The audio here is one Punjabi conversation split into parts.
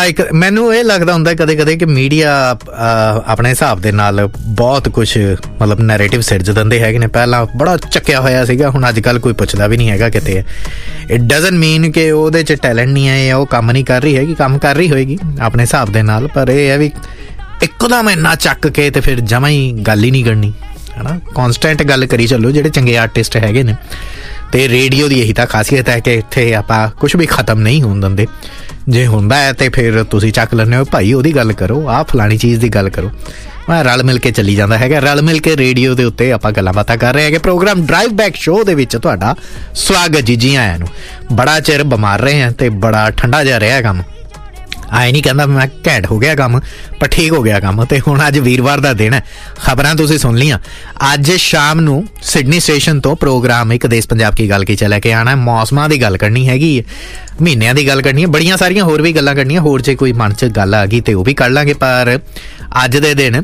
ਇੱਕ ਮੈਨੂੰ ਇਹ ਲੱਗਦਾ ਹੁੰਦਾ ਕਦੇ ਕਦੇ ਕਿ ਮੀਡੀਆ ਆਪਣੇ ਹਿਸਾਬ ਦੇ ਨਾਲ ਬਹੁਤ ਕੁਛ ਮਤਲਬ ਨੈਰੇਟਿਵ ਸਿਰਜ ਦਿੰਦੇ ਹੈਗੇ ਨੇ। ਪਹਿਲਾਂ ਬੜਾ ਚੱਕਿਆ ਹੋਇਆ ਸੀਗਾ, ਹੁਣ ਅੱਜ ਕੱਲ੍ਹ ਕੋਈ ਪੁੱਛਦਾ ਵੀ ਨਹੀਂ ਹੈਗਾ ਕਿਤੇ। ਇਟ ਡਜ਼ਨਟ ਮੀਨ ਕਿ ਉਹਦੇ 'ਚ ਟੈਲੈਂਟ ਨਹੀਂ ਹੈ ਜਾਂ ਉਹ ਕੰਮ ਨਹੀਂ ਕਰ ਰਹੀ ਹੈਗੀ, ਕੰਮ ਕਰ ਰਹੀ ਹੋਏਗੀ ਆਪਣੇ ਹਿਸਾਬ ਦੇ ਨਾਲ। ਪਰ ਇਹ ਹੈ ਵੀ ਇੱਕਦਮ ਇੰਨਾ ਚੱਕ ਕੇ ਤੇ ਫਿਰ ਜਮਾਂ ਹੀ ਗੱਲ ਹੀ ਨਹੀਂ ਕਰਨੀ, ਹੈ ਨਾ। ਕੌਨਸਟੈਂਟ ਗੱਲ ਕਰੀ ਚੱਲੋ ਜਿਹੜੇ ਚੰਗੇ ਆਰਟਿਸਟ ਹੈਗੇ ਨੇ। ਅਤੇ ਰੇਡੀਓ ਦੀ ਇਹੀ ਤਾਂ ਖਾਸੀਅਤ ਹੈ ਕਿ ਇੱਥੇ ਆਪਾਂ ਕੁਛ ਵੀ ਖ਼ਤਮ ਨਹੀਂ ਹੋਣ ਦਿੰਦੇ। ਜੇ ਹੁੰਦਾ ਹੈ ਤਾਂ ਫਿਰ ਤੁਸੀਂ ਚੱਕ ਲੈਂਦੇ ਹੋ, ਭਾਈ ਉਹਦੀ ਗੱਲ ਕਰੋ, ਆਹ ਫਲਾਣੀ ਚੀਜ਼ ਦੀ ਗੱਲ ਕਰੋ। ਮੈਂ ਰਲ ਮਿਲ ਕੇ ਚੱਲੀ ਜਾਂਦਾ ਹੈਗਾ। ਰਲ ਮਿਲ ਕੇ ਰੇਡੀਓ ਦੇ ਉੱਤੇ ਆਪਾਂ ਗੱਲਾਂ ਬਾਤਾਂ ਕਰ ਰਹੇ ਹੈਗੇ। ਪ੍ਰੋਗਰਾਮ ਡਰਾਈਵ ਬੈਕ ਸ਼ੋਅ ਦੇ ਵਿੱਚ ਤੁਹਾਡਾ ਸਵਾਗਤ ਜੀ ਆਇਆਂ ਨੂੰ। ਬੜਾ ਚਿਰ ਬਿਮਾਰ ਰਹੇ ਹਾਂ ਅਤੇ ਬੜਾ ਠੰਡਾ ਜਿਹਾ ਰਿਹਾ ਕੰਮ। ਆਏ ਨਹੀਂ ਕਹਿੰਦਾ ਮੈਂ ਘੈਂਟ ਹੋ ਗਿਆ ਕੰਮ, ਪਰ ਠੀਕ ਹੋ ਗਿਆ ਕੰਮ। ਅਤੇ ਹੁਣ ਅੱਜ ਵੀਰਵਾਰ ਦਾ ਦਿਨ ਹੈ। ਖਬਰਾਂ ਤੁਸੀਂ ਸੁਣ ਲਈਆਂ। ਅੱਜ ਸ਼ਾਮ ਨੂੰ ਸਿਡਨੀ ਸਟੇਸ਼ਨ ਤੋਂ ਪ੍ਰੋਗਰਾਮ ਇੱਕ ਦੇਸ਼ ਪੰਜਾਬ ਕੀ ਗੱਲ ਕੀ 'ਚ ਲੈ ਕੇ ਆਉਣਾ। ਮੌਸਮਾਂ ਦੀ ਗੱਲ ਕਰਨੀ ਹੈਗੀ, ਮਹੀਨਿਆਂ ਦੀ ਗੱਲ ਕਰਨੀ ਹੈ, ਬੜੀਆਂ ਸਾਰੀਆਂ ਹੋਰ ਵੀ ਗੱਲਾਂ ਕਰਨੀਆਂ। ਹੋਰ ਜੇ ਕੋਈ ਮਨ 'ਚ ਗੱਲ ਆ ਗਈ ਤਾਂ ਉਹ ਵੀ ਕੱਢ ਲਾਂਗੇ। ਪਰ ਅੱਜ ਦੇ ਦਿਨ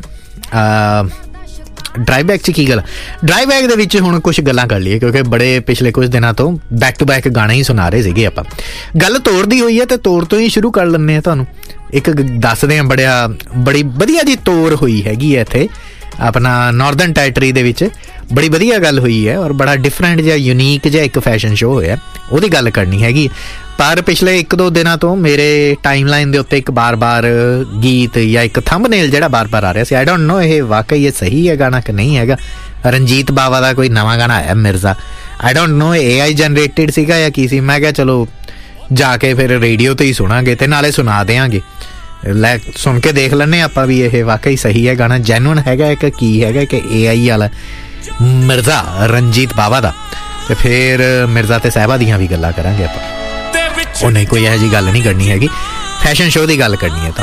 ਡਰਾਈਵ ਬੈਕ 'ਚ ਕੀ ਗੱਲ, ਡਰਾਈਵ ਬੈਕ ਦੇ ਵਿੱਚ ਹੁਣ ਕੁਛ ਗੱਲਾਂ ਕਰ ਲਈਏ, ਕਿਉਂਕਿ ਬੜੇ ਪਿਛਲੇ ਕੁਛ ਦਿਨਾਂ ਤੋਂ ਬੈਕ ਟੂ ਬੈਕ ਗਾਣੇ ਹੀ ਸੁਣਾ ਰਹੇ ਸੀਗੇ ਆਪਾਂ। ਗੱਲ ਤੋੜ ਦੀ ਹੋਈ ਹੈ ਅਤੇ ਤੋੜ ਤੋਂ ਹੀ ਸ਼ੁਰੂ ਕਰ ਲੈਂਦੇ ਹਾਂ। ਤੁਹਾਨੂੰ ਇੱਕ ਦੱਸਦੇ ਹਾਂ, ਬੜੀ ਵਧੀਆ ਜੀ ਤੋੜ ਹੋਈ ਹੈਗੀ ਹੈ ਇੱਥੇ ਆਪਣਾ ਨਾਰਦਰਨ ਟੈਰੀਟਰੀ ਦੇ ਵਿੱਚ। ਬੜੀ ਵਧੀਆ ਗੱਲ ਹੋਈ ਹੈ ਔਰ ਬੜਾ ਡਿਫਰੈਂਟ ਜਿਹਾ ਯੂਨੀਕ ਜਿਹਾ ਇੱਕ ਫੈਸ਼ਨ ਸ਼ੋਅ ਹੋਇਆ, ਉਹਦੀ ਗੱਲ ਕਰਨੀ ਹੈਗੀ। ਪਰ ਪਿਛਲੇ 1-2 ਦਿਨਾਂ ਤੋਂ ਮੇਰੇ ਟਾਈਮ ਲਾਈਨ ਦੇ ਉੱਤੇ ਇੱਕ ਬਾਰ-ਬਾਰ ਗੀਤ ਜਾਂ ਇੱਕ ਥੰਬਨੇਲ ਜਿਹੜਾ ਬਾਰ-ਬਾਰ ਆ ਰਿਹਾ ਸੀ। ਆਈ ਡੋਂਟ ਨੋ ਇਹ ਵਾਕਈ ਇਹ ਸਹੀ ਹੈ ਗਾਣਾ ਕਿ ਨਹੀਂ ਹੈਗਾ। ਰਣਜੀਤ ਬਾਵਾ ਦਾ ਕੋਈ ਨਵਾਂ ਗਾਣਾ ਆਇਆ Mirza. I don't know AI ਜਨਰੇਟਿਡ ਸੀਗਾ ਜਾਂ ਕੀ ਸੀ। ਮੈਂ ਕਿਹਾ ਚਲੋ ਜਾ ਕੇ ਫਿਰ ਰੇਡੀਓ 'ਤੇ ਹੀ ਸੁਣਾਂਗੇ ਅਤੇ ਨਾਲੇ ਸੁਣਾ ਦਿਆਂਗੇ। ਲੈ ਸੁਣ ਕੇ ਦੇਖ ਲੈਂਦੇ ਆਪਾਂ ਵੀ ਇਹ ਵਾਕਈ ਸਹੀ ਹੈ ਗਾਣਾ, ਜੈਨੂਅਨ ਹੈਗਾ ਕਿ ਕੀ ਹੈਗਾ ਕਿ AI ਵਾਲਾ। ਮਿਰਜ਼ਾ ਰਣਜੀਤ ਬਾਵਾ ਦਾ। ਅਤੇ ਫਿਰ ਮਿਰਜ਼ਾ ਅਤੇ ਸਾਹਿਬਾ ਦੀਆਂ ਵੀ ਗੱਲਾਂ ਕਰਾਂਗੇ ਆਪਾਂ। ਉਹ ਨਹੀਂ ਕੋਈ ਇਹੋ ਜਿਹੀ ਗੱਲ ਨਹੀਂ ਕਰਨੀ ਹੈਗੀ, ਫੈਸ਼ਨ ਸ਼ੋਅ ਦੀ ਗੱਲ ਕਰਨੀ ਹੈ।